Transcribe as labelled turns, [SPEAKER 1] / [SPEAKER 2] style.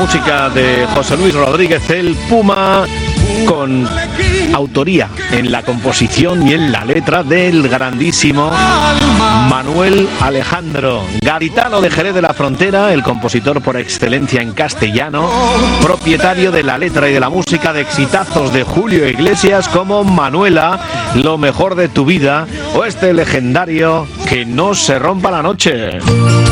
[SPEAKER 1] música de José Luis Rodríguez el Puma, con autoría en la composición y en la letra del grandísimo Manuel Alejandro, gaditano de Jerez de la Frontera, el compositor por excelencia en castellano, propietario de la letra y de la música de exitazos de Julio Iglesias como Manuela, Lo mejor de tu vida, o este legendario Que no se rompa la noche.